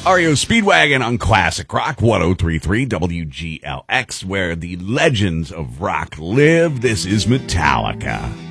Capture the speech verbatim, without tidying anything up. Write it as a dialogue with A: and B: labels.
A: R E O Speedwagon on Classic Rock one oh three point three W G L X, where the legends of rock live. This is Metallica.